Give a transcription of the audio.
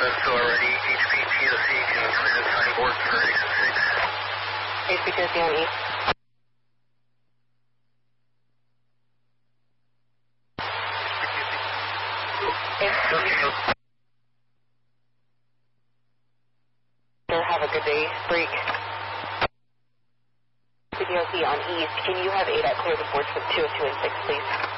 So already, HPTOC can clear the signboard for exit 6. HPTOC on East. Have a good day. Break. HPTOC on East. Can you have ADAT clear the boards for 202 and 6, please?